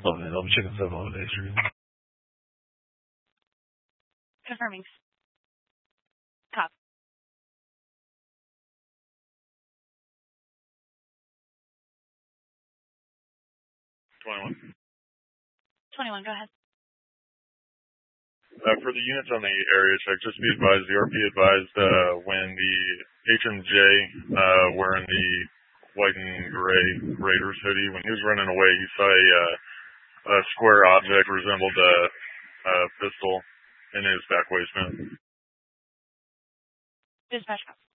Oh man, I'm checking stuff all day. Confirming. Copy. 21. 21, go ahead. For the units on the area check, just be advised, the RP advised when the H&J wearing the white and gray Raiders hoodie, when he was running away, he saw a square object resembled a pistol in his back waistband. Dispatch.